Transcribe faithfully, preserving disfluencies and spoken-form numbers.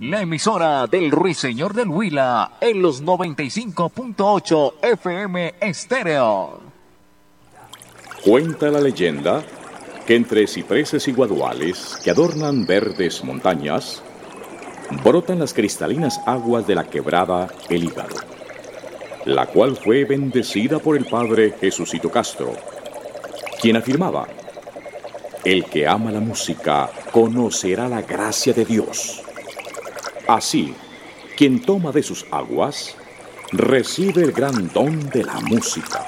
la emisora del Ruiseñor del Huila en los noventa y cinco punto ocho F M estéreo. Cuenta la leyenda que entre cipreses y guaduales que adornan verdes montañas, brotan las cristalinas aguas de la quebrada El Hígado, la cual fue bendecida por el padre Jesucito Castro, quien afirmaba: el que ama la música conocerá la gracia de Dios. Así, quien toma de sus aguas recibe el gran don de la música.